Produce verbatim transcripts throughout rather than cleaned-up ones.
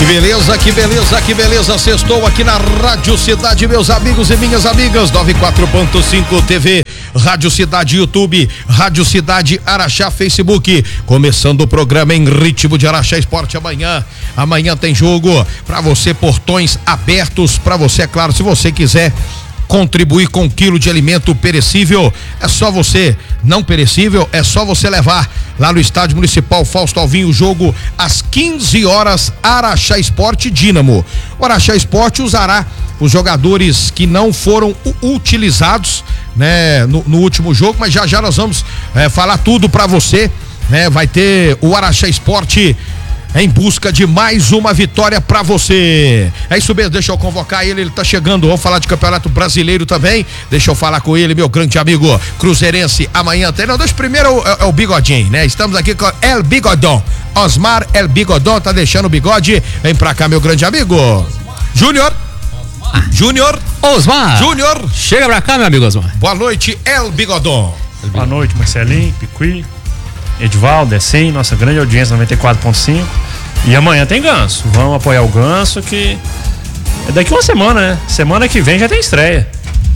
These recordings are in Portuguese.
Que beleza, que beleza, que beleza. Sextou aqui na Rádio Cidade, meus amigos e minhas amigas. noventa e quatro ponto cinco T V, Rádio Cidade YouTube, Rádio Cidade Araxá Facebook. Começando o programa em ritmo de Araxá Esporte amanhã. Amanhã tem jogo para você, portões abertos para você, é claro, se você quiser contribuir com um quilo de alimento perecível, é só você, não perecível, é só você levar lá no Estádio Municipal Fausto Alvim, o jogo às quinze horas, Araxá Esporte Dínamo. O Araxá Esporte usará os jogadores que não foram utilizados, né, no, no último jogo, mas já já nós vamos é, falar tudo pra você, né? Vai ter o Araxá Esporte em busca de mais uma vitória pra você. É isso mesmo, deixa eu convocar ele, ele tá chegando, vamos falar de Campeonato Brasileiro também, deixa eu falar com ele, meu grande amigo cruzeirense, amanhã tem, não, deixa primeiro é, é o Bigodinho, né? Estamos aqui com El Bigodon, Osmar El Bigodon, tá deixando o bigode, vem pra cá, meu grande amigo. Júnior. Júnior. Osmar. Júnior. Chega pra cá, meu amigo Osmar. Boa noite, El Bigodon. Boa noite, Marcelinho, Piqui, Edivaldo, Decim, nossa grande audiência noventa e quatro ponto cinco. E amanhã tem Ganso. Vamos apoiar o Ganso, que é daqui uma semana, né? Semana que vem já tem estreia.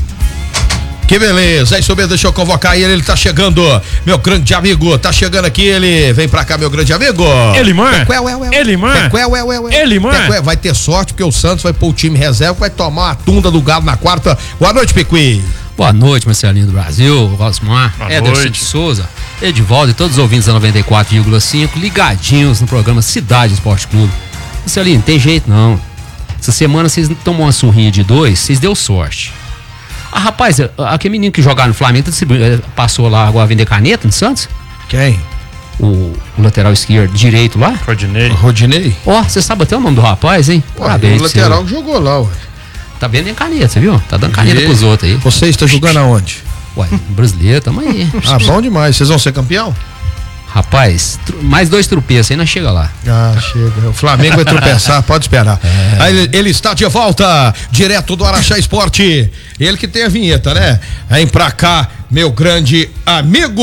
Que beleza, é isso mesmo, deixa eu convocar ele, ele tá chegando, meu grande amigo, tá chegando aqui ele, vem pra cá, meu grande amigo. Elimar, Elimar, Elimar, vai ter sorte porque o Santos vai pôr o time reserva, vai tomar a tunda do Galo na quarta. Boa noite, Piqui. Boa noite, Marcelinho do Brasil, Osmar, Ederson de Souza, Edivaldo e todos os ouvintes da noventa e quatro vírgula cinco ligadinhos no programa Cidade Esporte Clube. Marcelinho, não tem jeito não. Essa semana vocês tomam uma surrinha de dois, vocês deu sorte. Ah, rapaz, aquele menino que jogava no Flamengo passou lá agora a vender caneta no Santos? Quem? O, o lateral esquerdo, direito lá? Rodinei. Rodinei? Ó, oh, você sabe até o nome do rapaz, hein? Ué, Parabéns, o lateral que jogou lá, ué. Tá vendendo caneta, você viu? Tá dando caneta e... pros outros aí. Você está jogando aonde? Ué, brasileiro, tamo aí. Ah, bom demais. Vocês vão ser campeão? Rapaz, mais dois tropeços aí, nós chega lá. Ah, chega. O Flamengo vai tropeçar, pode esperar. É. Aí ele, ele está de volta, direto do Araxá Esporte. Ele que tem a vinheta, né? Vem pra cá, meu grande amigo.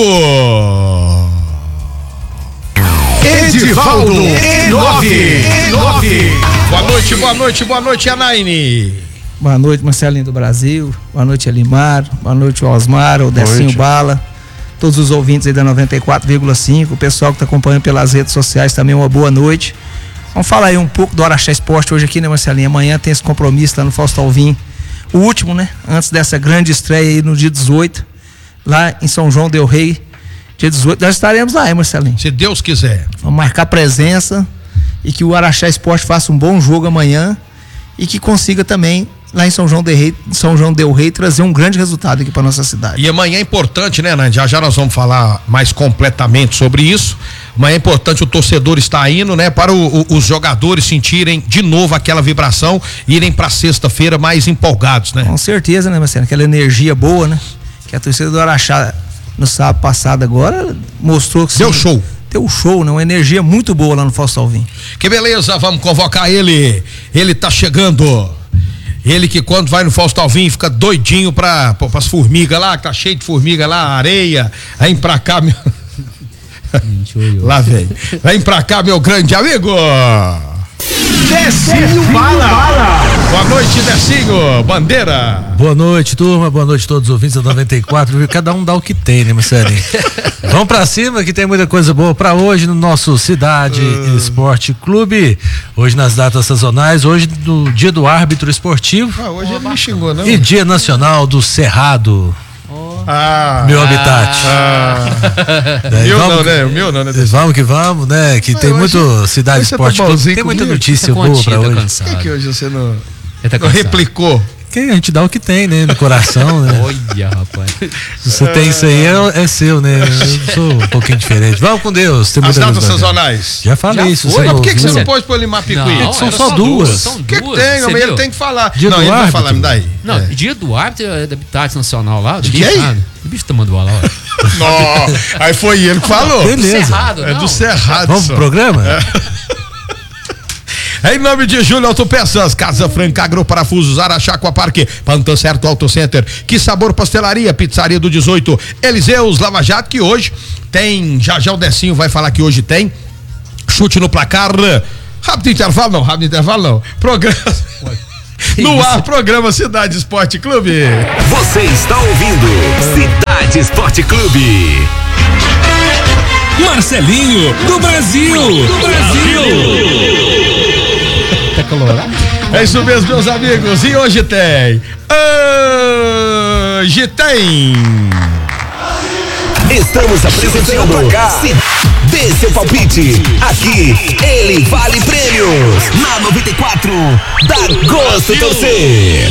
Edivaldo E nove. E nove. Boa noite, boa noite, boa noite, Anaine. Boa noite, Marcelinho do Brasil. Boa noite, Elimar. Boa noite, Osmar, o Decinho Bala. Todos os ouvintes aí da noventa e quatro vírgula cinco, o pessoal que está acompanhando pelas redes sociais também, uma boa noite. Vamos falar aí um pouco do Araxá Esporte hoje aqui, né, Marcelinho? Amanhã tem esse compromisso lá no Fausto Alvim, o último, né? Antes dessa grande estreia aí no dia dezoito, lá em São João del Rei. Dia dezoito, nós estaremos lá, hein, Marcelinho? Se Deus quiser. Vamos marcar presença e que o Araxá Esporte faça um bom jogo amanhã e que consiga também lá em São João del Rei, São João del Rei trazer um grande resultado aqui para nossa cidade. E amanhã é importante, né, Nand? Já já nós vamos falar mais completamente sobre isso. Amanhã é importante o torcedor estar indo, né, para o, o, os jogadores sentirem de novo aquela vibração e irem para sexta-feira mais empolgados, né? Com certeza, né, Marcelo? Aquela energia boa, né? Que a torcida do Araxá no sábado passado agora mostrou que deu sim, show. Deu show, né? Uma energia muito boa lá no Fausto Alvim. Que beleza, vamos convocar ele. Ele tá chegando. Ele que quando vai no Fausto Alvim fica doidinho pra, pra, pras formigas lá, que tá cheio de formiga lá, areia. Vem pra cá, meu. Lá vem. Vem pra cá, meu grande amigo. Decinho Bala. Boa noite, Decinho. Bandeira. Boa noite, turma. Boa noite a todos os ouvintes da noventa e quatro. Cada um dá o que tem, né, Marcelinho? Vamos pra cima que tem muita coisa boa pra hoje no nosso Cidade uh. Esporte Clube. Hoje nas datas sazonais, hoje no dia do árbitro esportivo. Ah, hoje oh, ele me xingou, não? E dia nacional do Cerrado. Ah, meu habitat. Ah, meu não, que, né? O meu não, né? Vamos que vamos, né? Que ah, tem muito hoje, Cidade Esporte tá Clube. Tem muita notícia boa pra hoje. Por que, que hoje você não, tá não replicou? Que a gente dá o que tem, né? No coração, né? Olha, rapaz. Se você tem isso aí, é, é seu, né? Eu sou um pouquinho diferente. Vamos com Deus. Tem As datas sazonais. Já falei Já isso. Mas por que, que você não pode pôr Limar Piqui? Não, são só duas. duas. São duas. O que, que tem? Mas ele tem que falar. Dia não, do ele árbitro. vai falar, me dá aí. Não, é. dia do árbitro é do Habitat Nacional lá. De quem? O bicho tá mandando lá, ó. Não, aí foi ele que falou. Beleza. Do Cerrado, é do Cerrado. Vamos pro programa? É. Em nome de Júlio Autopeças, Casa Franca, Agroparafusos, Araxá, Aquaparque, Pantan Certo Auto Center, Que Sabor Pastelaria, Pizzaria do dezoito, Eliseus Lava Jato, que hoje tem, já já o Decinho vai falar que hoje tem, chute no placar, Rápido intervalo não, rápido intervalo não. Programa. No ar, programa Cidade Esporte Clube. Você está ouvindo Cidade Esporte Clube. Marcelinho do Brasil. Do Brasil. Tá colorado? É isso mesmo, meus amigos. E hoje tem. Hoje tem. Estamos apresentando. Dê seu palpite. Aqui, ele vale prêmios. Na noventa e quatro, dá gosto torcer.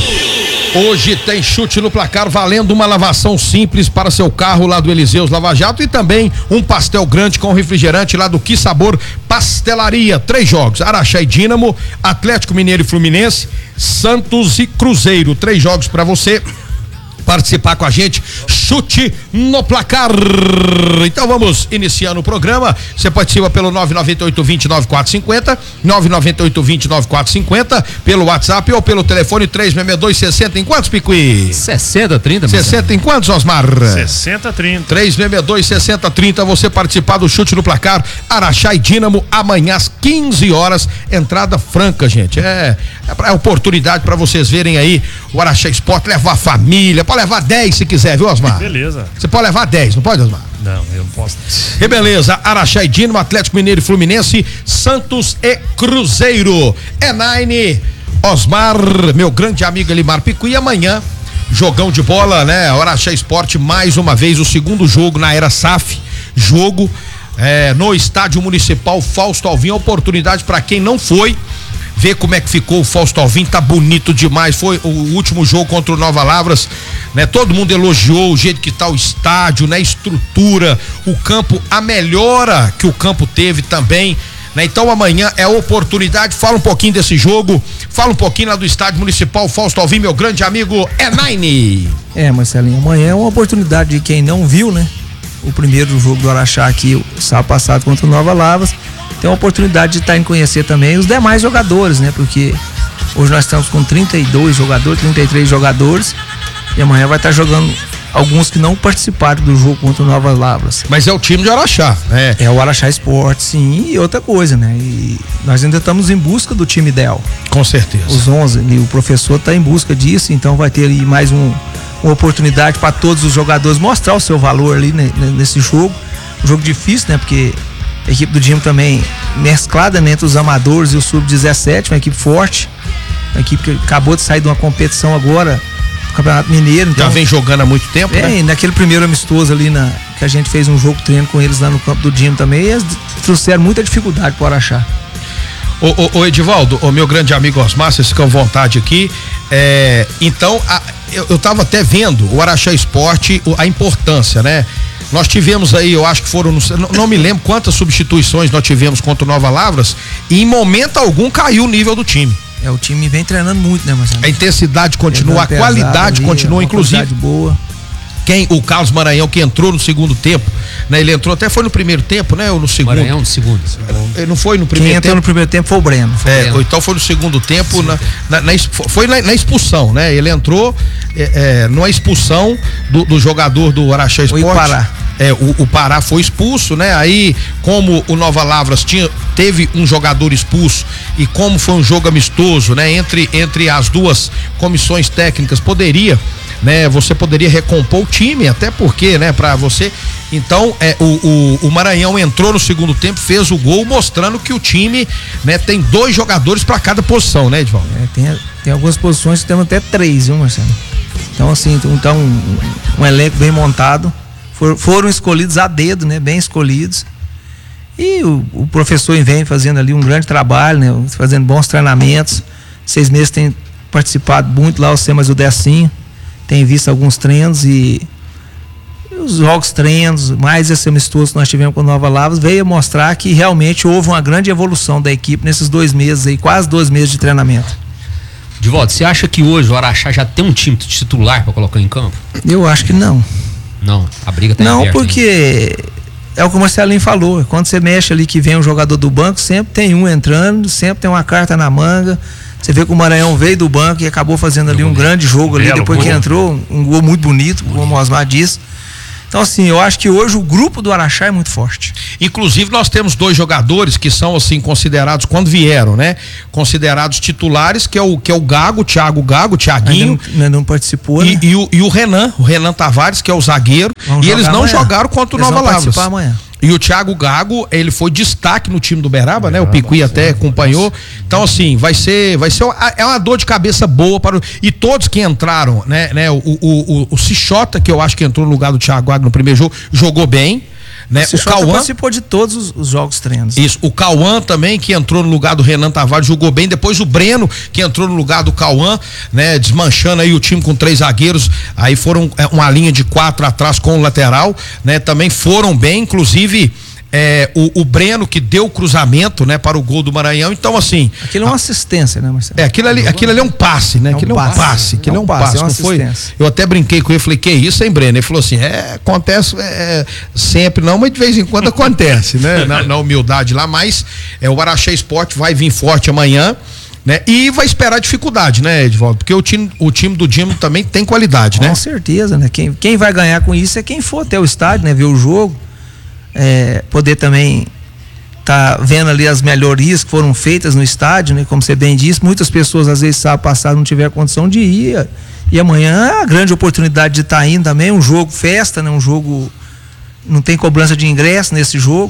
Hoje tem chute no placar valendo uma lavação simples para seu carro lá do Eliseus Lava Jato e também um pastel grande com refrigerante lá do Que Sabor Pastelaria. Três jogos, Araxá e Dínamo, Atlético Mineiro e Fluminense, Santos e Cruzeiro. Três jogos para você participar com a gente, chute no placar. Então vamos iniciando o programa. Você participa pelo nove nove oito dois zero nove quatro cinco zero, nove nove oito dois zero nove quatro cinco zero, pelo WhatsApp ou pelo telefone três seis dois sessenta em quantos, Picuí? sessenta, trinta, sessenta em quantos, Osmar? sessenta, trinta. três seis dois sessenta trinta, você participar do chute no placar, Araxá e Dínamo, amanhã às quinze horas, entrada franca, gente. É, é, é oportunidade para vocês verem aí o Araxá Esporte, levar a família, pode levar dez se quiser, viu, Osmar? Beleza. Você pode levar dez, não pode, Osmar? Não, eu não posso. Que beleza, Araxá e Dínamo, Atlético Mineiro e Fluminense, Santos e Cruzeiro. É Nine, Osmar, meu grande amigo Elimar Picuí, amanhã, jogão de bola, né? Araxá Esporte, mais uma vez, o segundo jogo na era S A F, jogo é, no Estádio Municipal Fausto Alvim, oportunidade para quem não foi, ver como é que ficou o Fausto Alvim, tá bonito demais, foi o último jogo contra o Nova Lavras, né? Todo mundo elogiou o jeito que tá o estádio, né? Estrutura, o campo, a melhora que o campo teve também, né? Então amanhã é oportunidade, fala um pouquinho desse jogo, fala um pouquinho lá do Estádio Municipal Fausto Alvim, meu grande amigo, é Nine. É, Marcelinho, amanhã é uma oportunidade de quem não viu, né? O primeiro jogo do Araxá aqui, o sábado passado contra o Nova Lavras, tem uma oportunidade de estar em conhecer também os demais jogadores, né? Porque hoje nós estamos com trinta e dois jogadores, trinta e três jogadores, e amanhã vai estar jogando alguns que não participaram do jogo contra o Nova Lavras. Mas é o time de Araxá, né? É o Araxá Esporte, sim, e outra coisa, né? E nós ainda estamos em busca do time ideal. Com certeza. Os onze, e o professor está em busca disso, então vai ter aí mais um, uma oportunidade para todos os jogadores mostrar o seu valor ali, né, nesse jogo. Um jogo difícil, né? Porque a equipe do Dínamo também mesclada, né, entre os amadores e o sub dezessete, uma equipe forte, uma equipe que acabou de sair de uma competição agora do Campeonato Mineiro. Então, já vem jogando há muito tempo, é, né? Naquele primeiro amistoso ali, na, que a gente fez um jogo treino com eles lá no campo do Dínamo também, e eles trouxeram muita dificuldade para o Araxá. Ô, ô, ô Edivaldo, o meu grande amigo Osmar, vocês ficam à vontade aqui, é, então a, eu, eu tava até vendo o Araxá Esporte, a importância, né? Nós tivemos aí, eu acho que foram, não, não me lembro quantas substituições nós tivemos contra o Nova Lavras, e em momento algum caiu o nível do time. É, o time vem treinando muito, né, Marcelo? A intensidade continua, a qualidade ali, continua, inclusive. Qualidade boa. Quem, o Carlos Maranhão, que entrou no segundo tempo, né? Ele entrou, até foi no primeiro tempo, né? Ou no segundo? Maranhão no segundo. Ele não foi no primeiro Quem tempo? entrou no primeiro tempo foi o Breno. Foi é, Breno. Ou então foi no segundo tempo, na, na, na, foi na, na expulsão, né? Ele entrou é, é, numa expulsão do, do jogador do Araxá Esporte. O Pará. É, o, o Pará foi expulso, né? Aí, como o Nova Lavras tinha, teve um jogador expulso e como foi um jogo amistoso, né? Entre, entre as duas comissões técnicas, poderia, né? Você poderia recompor o time, até porque, né? Pra você, então, é, o, o, o Maranhão entrou no segundo tempo, fez o gol, mostrando que o time, né? Tem dois jogadores para cada posição, né, Edvaldo? É, tem, tem algumas posições que temos até três, viu, Marcelo? Então, assim, então, um, um elenco bem montado. For, foram escolhidos a dedo, né? Bem escolhidos. E o, o professor vem fazendo ali um grande trabalho, né? Fazendo bons treinamentos. Seis meses tem participado muito lá, o Semas e o Decinho. Tem visto alguns treinos e, e os jogos treinos, mais esse amistoso que nós tivemos com o Nova Lavras, veio mostrar que realmente houve uma grande evolução da equipe nesses dois meses aí, quase dois meses de treinamento. Divaldo, você acha que hoje o Araxá já tem um time titular para colocar em campo? Eu acho que não. Não, a briga tá Não, aberta, porque hein? É o que o Marcelinho falou, quando você mexe ali que vem um jogador do banco, sempre tem um entrando, sempre tem uma carta na manga. Você vê que o Maranhão veio do banco e acabou fazendo ali um grande jogo ali, depois que entrou, um gol muito bonito, como o Osmar disse. Então, assim, eu acho que hoje o grupo do Araxá é muito forte. Inclusive, nós temos dois jogadores que são, assim, considerados, quando vieram, né? Considerados titulares, que é o, que é o Gago, o Thiago Gago, o Thiaguinho. Ainda não, não participou, e, né? e, o, e o Renan, o Renan Tavares, que é o zagueiro. Vamos e eles não amanhã. jogaram contra o Eles Nova vão Lavras. participar amanhã. E o Thiago Gago, ele foi destaque no time do Beraba, né? O Picuí até acompanhou. Então, assim, vai ser, vai ser uma, é uma dor de cabeça boa para o, e todos que entraram, né? né o, o, o, o Cichota, que eu acho que entrou no lugar do Thiago Gago no primeiro jogo, jogou bem. Né? O Cauã participou de todos os, os jogos treinos. Isso, o Cauã também, que entrou no lugar do Renan Tavares, jogou bem. Depois o Breno, que entrou no lugar do Cauã, né? Desmanchando aí o time com três zagueiros. Aí foram é, uma linha de quatro atrás com o lateral, né? Também foram bem, inclusive. É, o, o Breno que deu o cruzamento, né, para o gol do Maranhão. Então, assim. Aquilo é uma assistência, né, Marcelo? É, aquilo ali, aquilo ali é um passe, né? É um aquilo passe. é um passe. Aquilo é um passe, é uma não foi? assistência. Eu até brinquei com ele, falei, que isso, hein, Breno? Ele falou assim: é, acontece é, sempre não, mas de vez em quando acontece, né? Na, na humildade lá, mas é, o Araxá Esporte vai vir forte amanhã. Né? E vai esperar dificuldade, né, Edvaldo? Porque o time, o time do Dimo também tem qualidade, né? Com certeza, né? Quem, quem vai ganhar com isso é quem for até o estádio, né? Ver o jogo, é, poder também tá vendo ali as melhorias que foram feitas no estádio, né? Como você bem disse, muitas pessoas às vezes sábado passado não tiveram condição de ir, e amanhã é a grande oportunidade de estar tá indo também, um jogo festa, né? Um jogo, não tem cobrança de ingresso nesse jogo.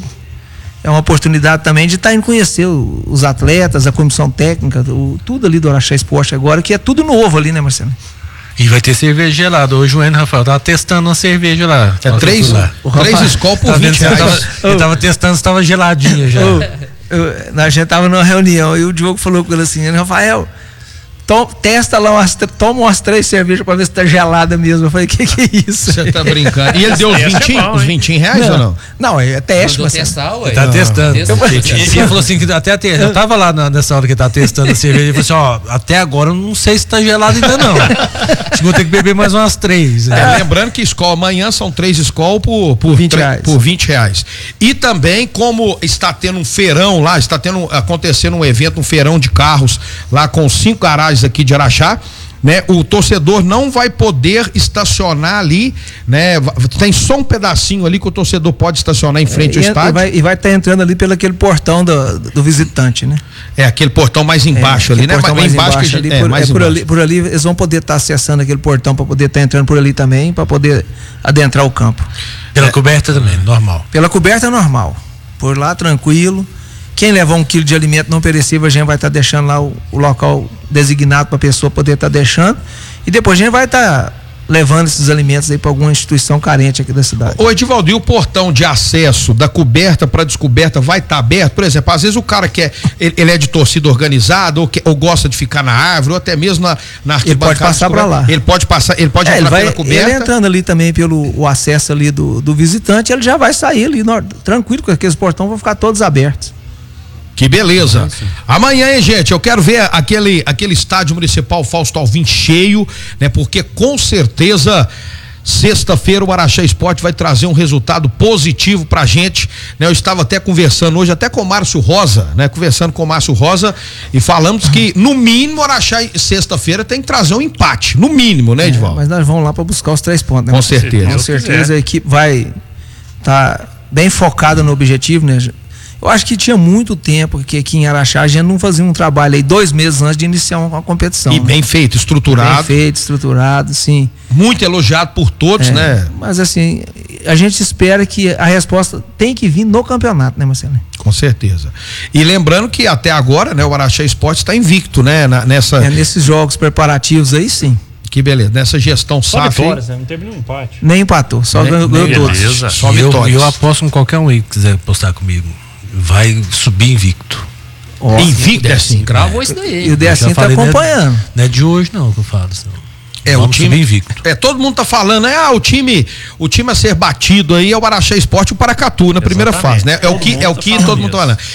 É uma oportunidade também de estar tá indo conhecer o, os atletas, a comissão técnica, o, tudo ali do Araxá Esporte agora, que é tudo novo ali, né, Marcelo? E vai ter cerveja gelada. Hoje o Enio Rafael tava testando uma cerveja lá. É três, lá. três Skol por vinte reais. Tava, ele tava testando se tava geladinha já. Eu, eu, a gente tava numa reunião e o Diogo falou com ele assim: Rafael, to, testa lá, umas, toma umas três cervejas pra ver se tá gelada mesmo. Eu falei: que que é isso? Você tá brincando. E ele deu os vinte, é os vinte reais não, ou não? Não, é teste. Mas testar, ué. Ele tá não. testando. Testa, ele, ele falou assim que até, até eu tava lá na, nessa hora que ele tá testando a cerveja. Ele falou assim: ó, até agora eu não sei se tá gelado ainda não. Acho que vou ter que beber mais umas três. Né? É, lembrando que Skol amanhã são três Skol por, por, vinte reais. por vinte reais. E também, como está tendo um feirão lá, está tendo acontecendo um evento, um feirão de carros lá com cinco garagens aqui de Araxá, né? O torcedor não vai poder estacionar ali, né? Tem só um pedacinho ali que o torcedor pode estacionar em frente é, ao estádio. E vai estar tá entrando ali pelo aquele portão do, do visitante, né? É, aquele portão mais embaixo é, ali, né? Portão mais embaixo, embaixo que, ali, é, por, mais é, por, embaixo. ali, por ali eles vão poder estar tá acessando aquele portão para poder estar tá entrando por ali também, para poder adentrar o campo. Pela é, coberta também, normal. Pela coberta é normal. Por lá, tranquilo. Quem levar um quilo de alimento não perecível, a gente vai estar tá deixando lá o, o local designado para a pessoa poder estar tá deixando. E depois a gente vai estar tá levando esses alimentos aí para alguma instituição carente aqui da cidade. Ô Edivaldo, e o portão de acesso da coberta para descoberta vai estar tá aberto? Por exemplo, às vezes o cara quer, ele, ele é de torcida organizada ou, quer, ou gosta de ficar na árvore ou até mesmo na, na arquibancada. Ele pode passar para lá. Ele pode passar, ele pode é, entrar ele vai, pela coberta. Ele entrando ali também pelo o acesso ali do, do visitante, ele já vai sair ali no, tranquilo, porque aqueles portões vão ficar todos abertos. Que beleza. Amanhã, hein, gente, eu quero ver aquele, aquele estádio municipal Fausto Alvim cheio, né? Porque com certeza sexta-feira o Araxá Esporte vai trazer um resultado positivo pra gente, né? Eu estava até conversando hoje, até com o Márcio Rosa, né? Conversando com o Márcio Rosa e falamos que no mínimo o Araxá sexta-feira tem que trazer um empate, no mínimo, né, Edvaldo? É, mas nós vamos lá para buscar os três pontos, né? Com certeza. Com certeza a equipe vai estar tá bem focada no objetivo, né? Eu acho que tinha muito tempo que aqui em Araxá a gente não fazia um trabalho aí dois meses antes de iniciar uma, uma competição. E né? bem feito, estruturado. Bem feito, estruturado, sim. Muito elogiado por todos, é, né? Mas assim, a gente espera que a resposta tem que vir no campeonato, né, Marcelo? Com certeza. E lembrando que até agora, né, o Araxá Esporte está invicto, né? Na, nessa... É, nesses jogos preparativos aí, sim. Que beleza, nessa gestão só S A F. vitórias, né? Não teve nenhum empate. Nem empatou, só Nem, ganhou, ganhou nem todos. beleza. Só E eu, vitórias. eu aposto com qualquer um aí que quiser apostar comigo. Vai subir invicto. Ó, Invicto é assim. Gravou isso daí. E o Decinho tá falei, acompanhando. Não é, não é de hoje não que eu falo. Senão. É, Vamos o time subir invicto. É, todo mundo tá falando, é, ah, o time, o time a ser batido aí é o Araxá Esporte e o Paracatu na primeira Exatamente. fase, né? É o Todo que mundo é o tá que falando todo mundo tá isso. falando.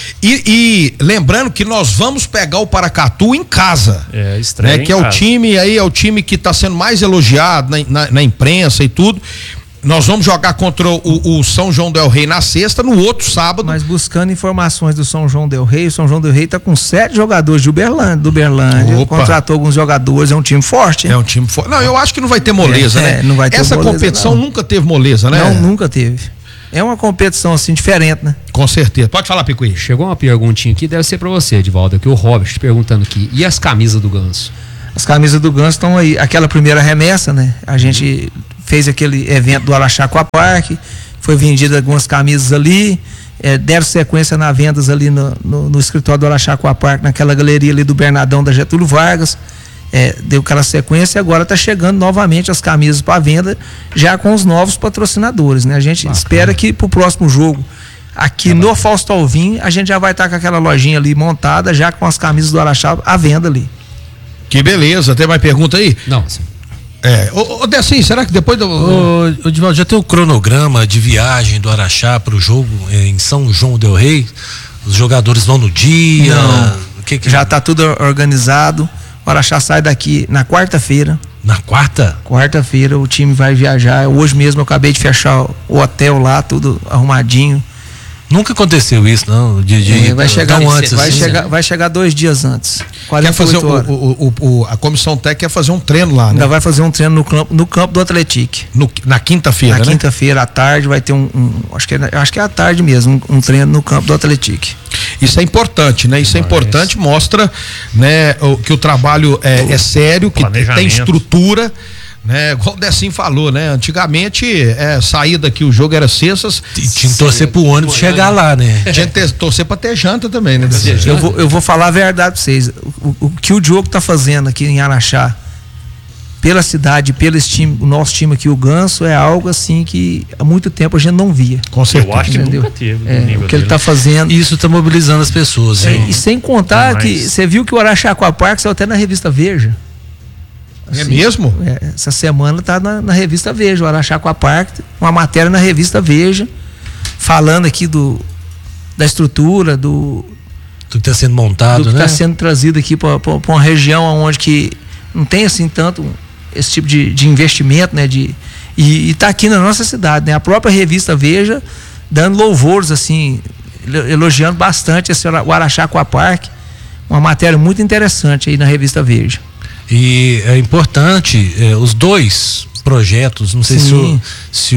E, e lembrando que nós vamos pegar o Paracatu em casa. É, estreia Né? em Que é o casa. time aí, é o time que tá sendo mais elogiado na, na, na imprensa e tudo. Nós vamos jogar contra o, o São João del Rei na sexta, no outro sábado. Mas buscando informações do São João del Rei, o São João del Rei tá com sete jogadores de Uberlândia, do Uberlândia. Opa. Contratou alguns jogadores, é um time forte, hein? É um time forte. Não, eu acho que não vai ter moleza, é, né? É, não vai ter Essa moleza, competição não. nunca teve moleza, né? Não, nunca teve. É uma competição assim diferente, né? Com certeza. Pode falar, Picuí. Chegou uma perguntinha aqui, deve ser pra você, Edivaldo, aqui o Robert perguntando aqui. E as camisas do Ganso? As camisas do Ganso estão aí. Aquela primeira remessa, né? A gente fez aquele evento do Araxá Aquapark, foi vendida algumas camisas ali, é, deram sequência na vendas ali no, no, no escritório do Araxá Aquapark, naquela galeria ali do Bernadão da Getúlio Vargas, é, deu aquela sequência e agora está chegando novamente as camisas para venda, já com os novos patrocinadores, né? A gente Bacana. espera que pro próximo jogo, aqui é no Fausto Alvim, a gente já vai estar tá com aquela lojinha ali montada, já com as camisas do Araxá à venda ali. Que beleza, tem mais pergunta aí? Não, sim. É, ô, ô Decinho, será que depois do. Ô, ô Divaldo, já tem o cronograma de viagem do Araxá para o jogo é, em São João del Rei? Os jogadores vão no dia? Não, o que que... já está tudo organizado. O Araxá sai daqui na quarta-feira. Na quarta? Quarta-feira o time vai viajar. Hoje mesmo eu acabei de fechar o hotel lá, tudo arrumadinho. Nunca aconteceu isso, não? De, de, é, vai chegar antes, vai, assim, chegar, vai chegar dois dias antes. Quer fazer o, o, o, a comissão técnica quer fazer um treino lá, né? Ainda vai fazer um treino no campo, no campo do Atlético. No, na quinta-feira, Na né? quinta-feira à tarde vai ter um, um acho que é, acho que é à tarde mesmo, um, um treino no campo do Atlético. Isso é importante, né? Isso é importante, mostra, né, o, que o trabalho é, é sério, que tem estrutura. Né, igual o Decinho falou, né? Antigamente, é, sair daqui o jogo era sextas. Tinha que torcer pro ônibus chegar lá, né? Tinha que ter, torcer pra ter janta também, né? Eu vou, eu vou falar a verdade pra vocês. O, o que o Diogo tá fazendo aqui em Araxá, pela cidade, pelo time, o nosso time aqui, o Ganso, é algo assim que há muito tempo a gente não via. Com certeza. Eu acho que entendeu? nunca teve. É, o que ele tá fazendo. Isso tá mobilizando as pessoas. É, e sem contar Mas... que você viu que o Araxá Aquapark saiu até na revista Veja. É mesmo? É, essa semana tá na, na revista Veja, o Araxá Aquapark, uma matéria na revista Veja, falando aqui do da estrutura, do do que está sendo montado, do que né? está sendo trazido aqui para uma região onde que não tem assim tanto esse tipo de, de investimento, né? De, e está aqui na nossa cidade, né? A própria revista Veja dando louvores, assim, elogiando bastante esse, o Araxá Aquapark, uma matéria muito interessante aí na revista Veja. E é importante, é, os dois projetos, não sei se o, se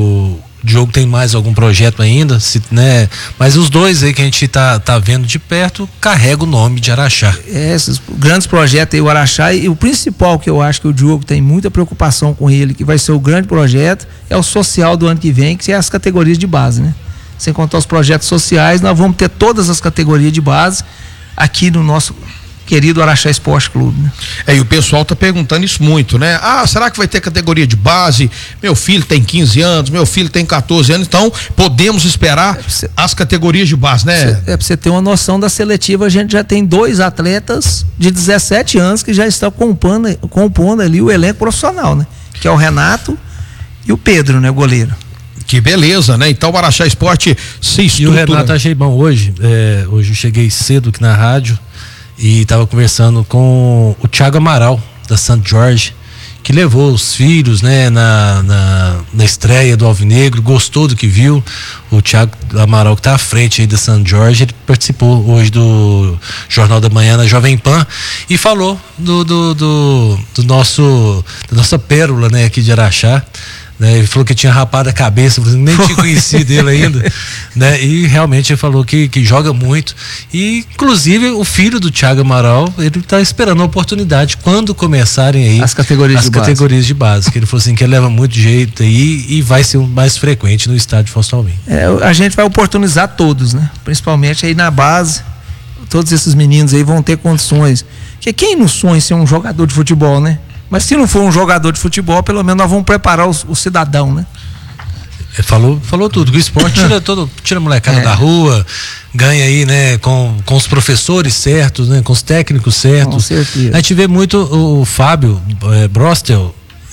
o Diogo tem mais algum projeto ainda, se, né? Mas os dois aí que a gente tá, tá vendo de perto, carrega o nome de Araxá. É, esses grandes projetos aí, o Araxá, e o principal que eu acho que o Diogo tem muita preocupação com ele, que vai ser o grande projeto, é o social do ano que vem, que é as categorias de base, né? Sem contar os projetos sociais, nós vamos ter todas as categorias de base aqui no nosso querido Araxá Esporte Clube, né? É, e o pessoal tá perguntando isso muito, né? Ah, será que vai ter categoria de base? Meu filho tem quinze anos, meu filho tem quatorze anos, então podemos esperar é você, as categorias de base, né? Cê, é pra você ter uma noção da seletiva, a gente já tem dois atletas de dezessete anos que já estão compondo, compondo ali o elenco profissional, né? Que é o Renato e o Pedro, né? O goleiro. Que beleza, né? Então o Araxá Esporte se estrutura. E o Renato achei bom hoje, é, hoje eu cheguei cedo aqui na rádio e estava conversando com o Thiago Amaral, da Santo Jorge, que levou os filhos, né, na, na, na estreia do Alvinegro, gostou do que viu. O Thiago Amaral, que está à frente aí da Santo Jorge, ele participou hoje do Jornal da Manhã na Jovem Pan e falou do, do, do, do nosso, da nossa pérola, né, aqui de Araxá. Né, ele falou que tinha rapado a cabeça, nem tinha conhecido ele ainda, né? E realmente ele falou que, que joga muito. E inclusive o filho do Thiago Amaral, ele está esperando a oportunidade quando começarem aí as categorias, as de, categorias base. de base. Que ele falou assim que ele leva muito jeito aí e vai ser mais frequente no estádio Fausto Alvim. É, a gente vai oportunizar todos, né? Principalmente aí na base, todos esses meninos aí vão ter condições. Porque quem não sonha em ser um jogador de futebol, né? Mas se não for um jogador de futebol, pelo menos nós vamos preparar os, o cidadão, né? Ele falou, falou tudo. O esporte tira todo, tira a molecada é. da rua, ganha aí, né, com, com os professores certos, né, com os técnicos certos. Com certeza. A gente vê muito o, o Fábio é, Brostel,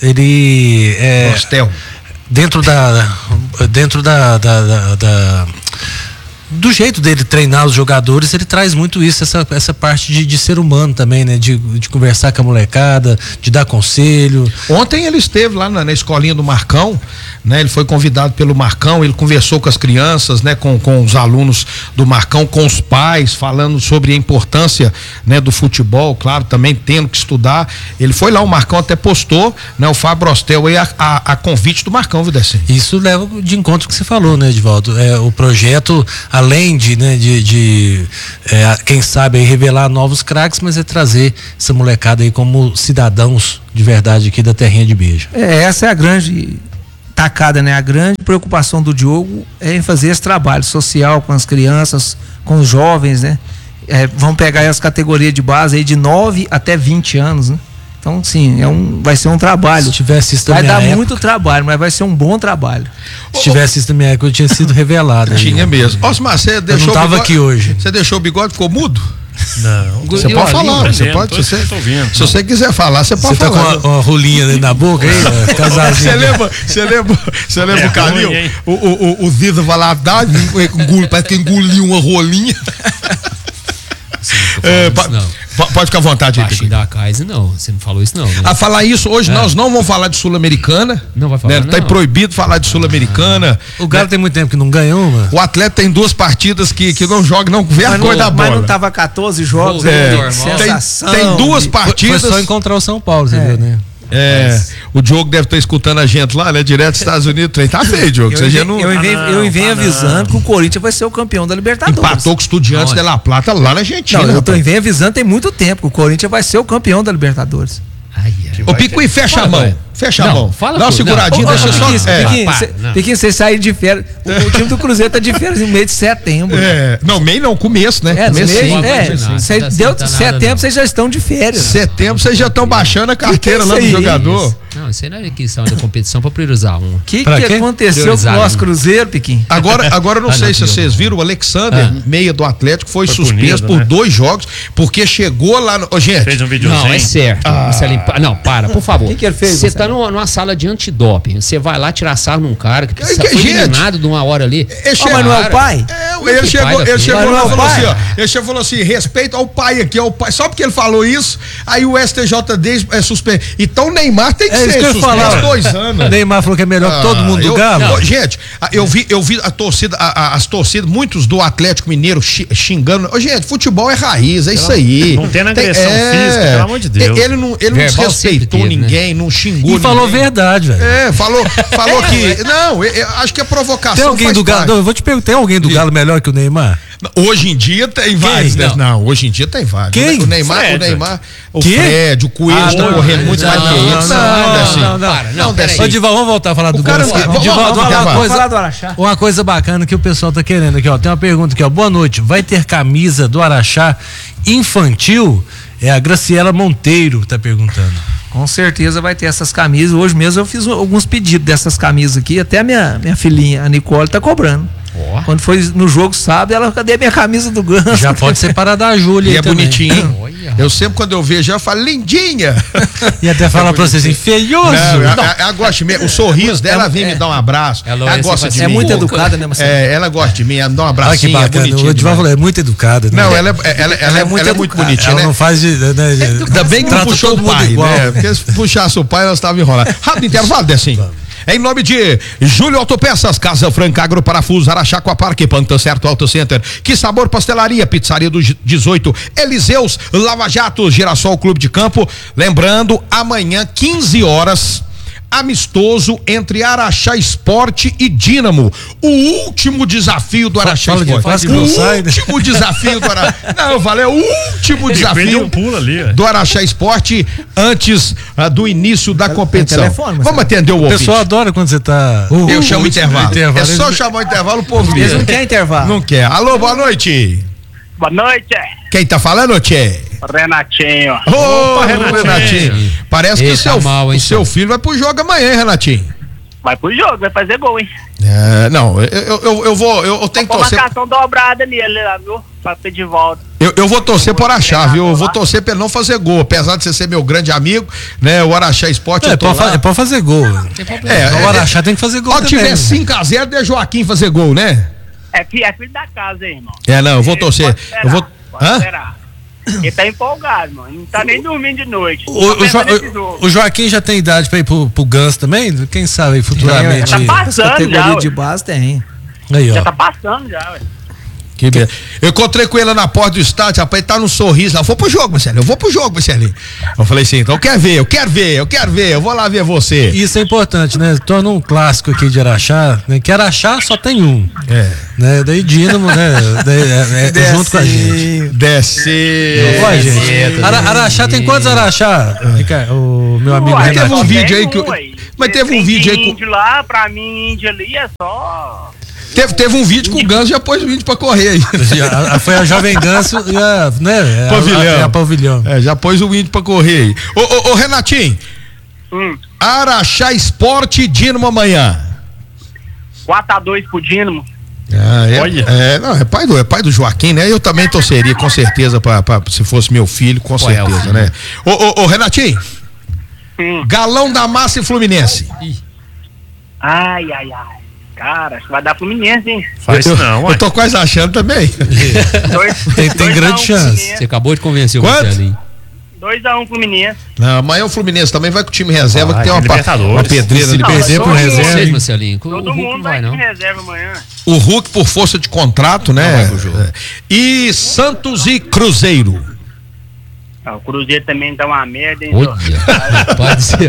ele é Brostel. dentro da dentro da, da, da, da do jeito dele treinar os jogadores, ele traz muito isso, essa, essa parte de, de ser humano também, né? De, de conversar com a molecada, de dar conselho. Ontem ele esteve lá na, na escolinha do Marcão, né? Ele foi convidado pelo Marcão, ele conversou com as crianças, né? Com, com os alunos do Marcão, com os pais, falando sobre a importância, né? Do futebol, claro, também tendo que estudar. Ele foi lá, o Marcão até postou, né? O Fábio Ostel aí a, a, a convite do Marcão, viu, Decinho? Isso leva de encontro com o que você falou, né, Edivaldo? É, o projeto, além de, né, de, de é, quem sabe aí revelar novos craques, mas é trazer essa molecada aí como cidadãos de verdade aqui da terrinha de Beja. É, essa é a grande tacada, né? A grande preocupação do Diogo é em fazer esse trabalho social com as crianças, com os jovens, né? É, vão pegar aí as categorias de base aí de nove até vinte anos, né? Então, sim, é um, vai ser um trabalho. Se tivesse isso vai dar época, muito trabalho, mas vai ser um bom trabalho. Se tivesse isso na minha época, eu tinha sido revelado. Tinha aí, mesmo. Osmar, você deixou eu não tava o bigode, aqui hoje. Você deixou o bigode, ficou mudo? Não. Você pode falar, você pode. Se você, se você quiser falar, você pode você tá falar. com uma, uma rolinha aí na boca aí, casalzinho. Você lembra, você lembra, você lembra É o Calil? ruim, hein? O, o, o, o Ziza vai lá, dá, engole, parece que engoliu uma rolinha. É, pa, pa, pode ficar à vontade aí, Baixinho da Kaiser, não. Você não falou isso, não. Né? A falar isso, hoje É. nós não vamos falar de Sul-Americana. Não vai falar, né? Tá não. proibido falar de Sul-Americana. O Galo tem muito tempo que não ganhou, mano. O atleta tem duas partidas que, que não joga, não vê a Mas cor não, da bola. mas não tava quatorze jogos, Voltou É, né? normal. Sensação. tem, tem duas de- partidas. Foi só encontrar o São Paulo, você É. viu, né? É, o Diogo deve estar escutando a gente lá, né? Direto dos Estados Unidos. O trem tá feio, Diogo. Eu, Você já venho- não. eu, venho- Ah, eu não, venho ah, avisando não. que o Corinthians vai ser o campeão da Libertadores. Empatou com os Estudiantes Não, de La Plata lá na Argentina. Não, eu tô rapaz. venho avisando tem muito tempo que o Corinthians vai ser o campeão da Libertadores. Ai, ai. Ô, Picuí, fecha a Fala, mão. vai. Fecha a Não, mão. fala Dá uma tudo. seguradinha, Não, deixa ô, só. Piquinho, é. Piquinho, para, cê- não. Piquinho, vocês saíram de férias. O, o time do Cruzeiro tá de férias no mês de setembro. É, não, meio não, começo, né? É, no começo mês, sim. Não é, pode não, cê não deu tá nada, setembro, não. vocês já estão de férias. Setembro vocês já estão baixando a carteira Que que lá é do isso aí? jogador. Não, isso aí não é questão da competição pra priorizar um. O que, Pra que quê? aconteceu Priorizar com o nosso um. Cruzeiro, Piquinho? Agora, agora eu não Ah, sei não, se viu? vocês viram, o Alexander, Ah. meia do Atlético, foi, Foi suspenso punido, por né? dois jogos, porque chegou lá no. Ô, gente, Fez um videozinho. Não, é certo. Marcelinho, pa- não, para, por favor. O que que ele fez, Você tá Marcelo? numa, numa sala de antidoping. Você vai lá tirar sarro num cara que, Que- precisa- que foi gente? eliminado de uma hora ali. Ele Ah, chegou- mas não é o Cara, pai? É, Que ele pai chegou, da ele filha? chegou Mas não lá é e o falou pai? assim, ó. Ele chegou e falou assim: respeito ao pai aqui, ao pai. Só porque ele falou isso, aí o S T J D é suspenso. Então o Neymar tem que É isso ser que eu ia suspenso falar. dois anos. O Neymar falou que é melhor que todo mundo do eu, Galo. Não, gente, a- eu vi, eu vi a torcida, a- a- as torcidas, muitos do Atlético Mineiro xi- xingando. Ô, gente, futebol é raiz, é isso aí. não tem agressão física, pelo amor de Deus. Ele não, ele não Verbal desrespeitou sempre teve, né? ninguém, não xingou E falou ninguém. verdade, velho. É, falou, falou que. Não, eu, eu acho que a provocação. Tem alguém faz do Galo? parte. Não, eu vou te perguntar, tem alguém do Galo melhor que o Neymar? Hoje em dia tem vários, né? Não. Não, hoje em dia tem vários. Quem? O Neymar, Fred. o Neymar, o Que? Fred, o Coelho Ah, estão não, correndo muito não, mais que não, isso. não, não, Desce. não, não, para, não, desce. peraí. Ô, Dival, vamos voltar a falar do cara Galo. não- vamos- Dival, vamos- uma vamos- coisa- vamos falar do Araxá. Uma coisa bacana que o pessoal tá querendo aqui, ó. Tem uma pergunta aqui, ó. Boa noite. Vai ter camisa do Araxá infantil? É a Graciela Monteiro tá perguntando. Com certeza vai ter essas camisas. Hoje mesmo eu fiz alguns pedidos dessas camisas aqui. Até a minha, minha filhinha, a Nicole, tá cobrando. Ó. Quando foi no jogo sábado, ela, cadê minha camisa do Ganso? Já pode separar da Júlia E aí é também. bonitinho, hein? Olha. Eu sempre, quando eu vejo, eu falo, lindinha. E até falar pra você assim, feioso. Não, ela, ela gosta de mim. O sorriso dela, ela vem me dar um abraço. Ela Ela, olha assim, gosta fala de É mim. muito Pô, educada, né, Marcelo? É, ela gosta de mim, ela me dá um Olha que abracinho, é bacana. bonitinha. O Dival demais. falou, é muito educada. Né? Não, ela é, ela, ela, ela é, muito ela é muito educada. bonitinha, Ela né? não faz de. Né, de- Ainda bem que não trata puxou todo do mundo pai, igual. né? Porque se puxasse o pai, nós estávamos enrolados. Rápido intervalo, Decinho. Em nome de Júlio Autopeças, Casa Franca, Agro Parafuso, Araxá, Parque, Panta Certo Auto Center, Que Sabor Pastelaria, Pizzaria do dezoito, Eliseus, Lava Jato, Girassol Clube de Campo. Lembrando, amanhã, quinze horas, amistoso entre Araxá Esporte e Dínamo. O último desafio do Araxá Fala de- Esporte. quase O que não sai, né? último desafio do Araxá. Não, valeu, o último Depende de desafio um pulo ali, velho. do Araxá Esporte antes ah, do início da competição. telefone, mas Vamos atender o O ouvinte. pessoal adora quando você tá. Eu o- chamo o- intervalo. intervalo. É só chamar o intervalo, o povo Eles vira. não querem intervalo. Não quer. Alô, boa noite. Boa noite, Quem tá falando, Tchê? Renatinho. Ô, Opa, Renatinho. Renatinho. Parece que Ei, o seu, tá mal, hein, o seu senhor? filho vai pro jogo amanhã, hein, Renatinho? Vai pro jogo, vai fazer gol, hein? É, não, eu, eu, eu, eu vou, eu, eu tenho que Uma torcer. marcação dobrada nele lá, viu? Pra ter de volta. Eu, eu vou torcer por Araxá, viu? Eu vou torcer pra ele não fazer gol. Apesar de você ser meu grande amigo, né? O Araxá Esporte, É, eu tô pode, lá. fa- é pode fazer gol. É, o é, Araxá tem que fazer gol Ó, também. tiver cinco a zero, de Joaquim fazer gol, né? É filho, é filho da casa, hein, irmão. É, não, eu vou torcer. Pode esperar, Eu vou. pode Hã? esperar. Ele tá empolgado, mano. Não tá nem dormindo de noite. O, o, Jo- o- o Joaquim já tem idade pra ir pro, pro Ganso também? Quem sabe aí futuramente. Já tá passando categoria já, ué. de base tem. Aí, Já ó. tá passando já, ué. Que be... Eu encontrei com ele na porta do estádio, rapaz, ele tá no sorriso lá. Eu vou pro jogo, Marcelinho, eu vou pro jogo, Marcelinho. Eu falei assim, então eu quero ver, eu quero ver, eu quero ver, eu vou lá ver você. Isso é importante, né? Torna um clássico aqui de Araxá, né? Que Araxá só tem um. É. Né? Daí Dínamo, né? Daí, é, é, é junto com a gente. Desce. Ó, gente. Ara, Araxá tem quantos Araxá? Ricardo, o meu amigo Uai, Mas teve um Renato. vídeo aí tem que eu- ué. mas teve um Tem vídeo aí com- índio lá, pra mim, índio ali é só... Teve, teve um vídeo com o Ganso, já pôs o vídeo pra correr aí. A- a- Foi a Jovem Ganso e a, né? Pavilhão. A, a, é a Pavilhão. É, já pôs o vídeo pra correr aí. Ô, ô, ô Renatinho, Hum, Araxá Esporte Dínamo amanhã. quatro a dois pro Dínamo. Ah, é, Olha. é, não, é pai do, é pai do Joaquim, né? Eu também torceria, com certeza, pra, pra- se fosse meu filho, com Qual é o certeza, filho? né? Ô, ô, ô, Renatinho, Hum. Galão da Massa e Fluminense. Ai, ai, ai. Cara, acho que vai dar Fluminense, hein? Faz eu, isso não, eu ué. tô quase achando também. Dois, Tem- tem dois grande a um chance. Fluminense. Você acabou de convencer o Quanto? Marcelinho. dois a um Fluminense. Não, amanhã o Fluminense também vai com o time reserva, Vai, que tem uma, tem pa- Libertadores. uma pedreira. Se ele ali. perder pro todo reserva. mundo- Seja, Marcelinho. O Todo Hulk mundo não vai vai, em não. reserva amanhã. O Hulk, por força de contrato, né? Não vai pro jogo. E Santos e Cruzeiro. Ah, o Cruzeiro também tá uma merda, hein? Jô? Olha, pode ser.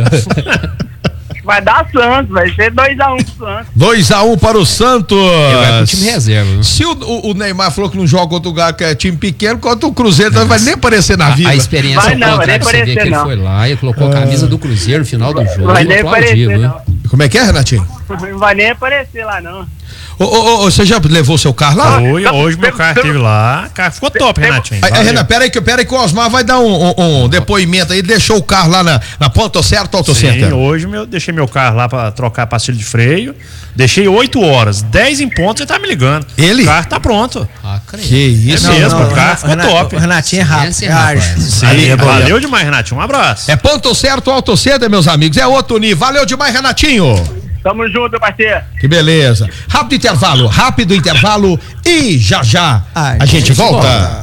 Vai dar Santos, vai ser dois a um pro Santos. dois a um para o Santos. Ele vai pro time reserva. viu? Se o, o- o Neymar falou que não joga contra o Galo, que é time pequeno, contra o Cruzeiro, então não vai nem aparecer na A, vida. a experiência Vai ao não, vai contrário, nem você vê aparecer, que ele não. foi lá e colocou a camisa do Cruzeiro no final do jogo. Vai e nem aplaudiu, aparecer, viu? não. Como é que é, Renatinho? Não vai nem aparecer lá, não. Ô, ô, ô, você já levou seu carro lá? Hoje, hoje meu carro esteve lá. Cara, ficou top, Renatinho. Aí, aí, Valeu. Renan, pera aí, que, pera aí que o Osmar vai dar um, um- um depoimento aí. Deixou o carro lá na, na Ponto Certo Auto Sim, Center. hoje meu, deixei meu carro lá pra trocar a pastilha de freio. Deixei oito horas, dez em ponto, você tá me ligando. Ele? O carro tá pronto. Ah, creio. Que isso, É mesmo, não, o carro ficou Renato- top. O Renatinho é rápido. Esse é É ágil. rapaz. Sim, Aí, é bom. valeu demais, Renatinho. Um abraço. É Ponto Certo Auto Center, meus amigos. É outro nível. Valeu demais, Renatinho. Tamo junto, parceiro. Que beleza. Rápido intervalo, rápido intervalo e já já Ai, a gente gente volta.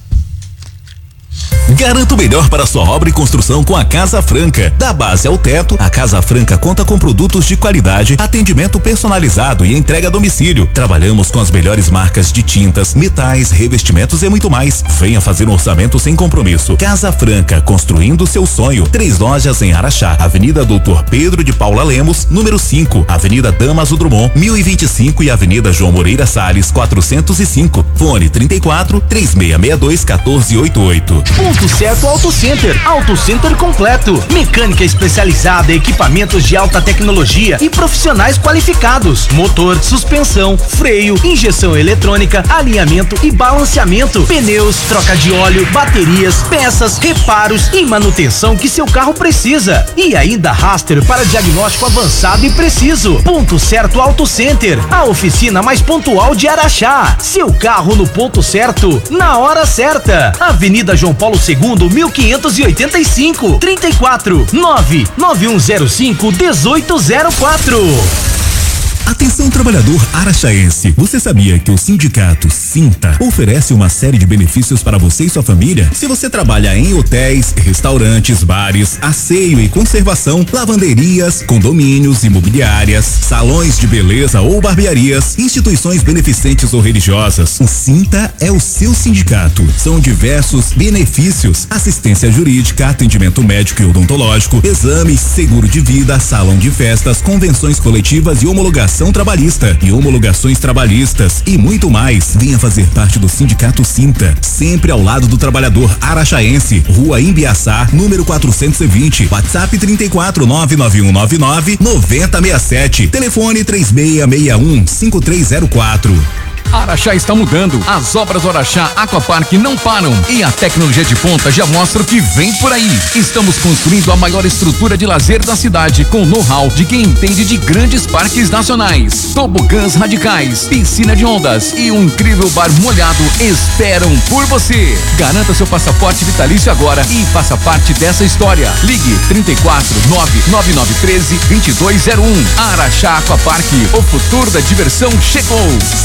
Garanta o melhor para sua obra e construção com a Casa Franca. Da base ao teto, a Casa Franca conta com produtos de qualidade, atendimento personalizado e entrega a domicílio. Trabalhamos com as melhores marcas de tintas, metais, revestimentos e muito mais. Venha fazer um orçamento sem compromisso. Casa Franca, construindo seu sonho. Três lojas em Araxá, Avenida Doutor Pedro de Paula Lemos, número cinco, Avenida Damaso Drummond, mil e vinte e cinco e Avenida João Moreira Salles, quatrocentos e cinco. Fone trinta e quatro, três seis seis dois, um quatro oito oito. Ponto Certo Auto Center. Auto Center completo. Mecânica especializada, equipamentos de alta tecnologia e profissionais qualificados. Motor, suspensão, freio, injeção eletrônica, alinhamento e balanceamento. Pneus, troca de óleo, baterias, peças, reparos e manutenção que seu carro precisa. E ainda Raster para diagnóstico avançado e preciso. Ponto Certo Auto Center. A oficina mais pontual de Araxá. Seu carro no ponto certo, na hora certa. Avenida João Paulo segundo, mil quinhentos e oitenta e cinco, trinta e quatro, nove nove um zero cinco, dezoito zero quatro. Atenção trabalhador araxaense, você sabia que o sindicato Sinta oferece uma série de benefícios para você e sua família? Se você trabalha em hotéis, restaurantes, bares, asseio e conservação, lavanderias, condomínios, imobiliárias, salões de beleza ou barbearias, instituições beneficentes ou religiosas, o Sinta é o seu sindicato. São diversos benefícios: assistência jurídica, atendimento médico e odontológico, exames, seguro de vida, salão de festas, convenções coletivas e homologação trabalhista e homologações trabalhistas e muito mais. Venha fazer parte do Sindicato Sinta, sempre ao lado do trabalhador araxaense. Rua Imbiaçá, número quatrocentos e vinte, WhatsApp trinta e quatro, nove nove um nove nove, nove zero seis sete, telefone três seis seis um, cinco três zero quatro. Araxá está mudando. As obras do Araxá Aquapark não param e a tecnologia de ponta já mostra o que vem por aí. Estamos construindo a maior estrutura de lazer da cidade com know-how de quem entende de grandes parques nacionais. Tobogãs radicais, piscina de ondas e um incrível bar molhado esperam por você. Garanta seu passaporte vitalício agora e faça parte dessa história. Ligue trinta e quatro, nove nove nove um três, dois dois zero um. Araxá Aquapark, o futuro da diversão chegou. Seja só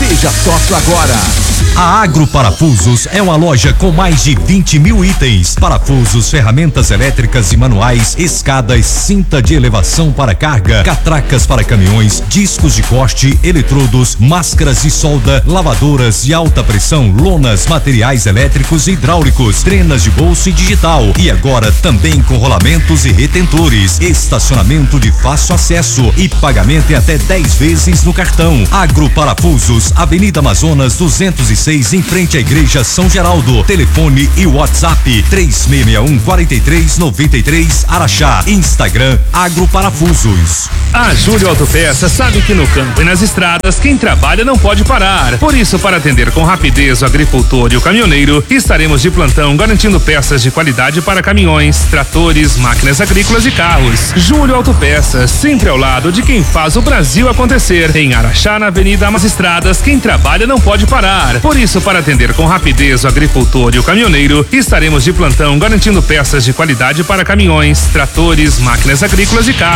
sócio agora. A Agro Parafusos é uma loja com mais de vinte mil itens: parafusos, ferramentas elétricas e manuais, escadas, cinta de elevação para carga, catracas para caminhões, discos de corte, eletrodos, máscaras de solda, lavadoras de alta pressão, lonas, materiais elétricos e hidráulicos, trenas de bolso e digital. E agora também com rolamentos e retentores, estacionamento de fácil acesso e pagamento em até dez vezes no cartão. Agro Parafusos, Avenida Amazonas duzentos e seis, em frente à Igreja São Geraldo. Telefone e WhatsApp três seis seis um, quatro três nove três, Araxá. Instagram Agro Parafusos. A Júlio Autopeças sabe que no campo e nas estradas quem trabalha não pode parar. Por isso, para atender com rapidez o agricultor e o caminhoneiro, estaremos de plantão garantindo peças de qualidade para caminhões, tratores, máquinas agrícolas e carros. Júlio Autopeças, sempre ao lado de quem faz o Brasil acontecer. Em Araxá, na Avenida Amas Estradas, quem trabalha não pode parar. Por isso, para atender com rapidez o agricultor e o caminhoneiro, estaremos de plantão garantindo peças de qualidade para caminhões, tratores, máquinas agrícolas e carros.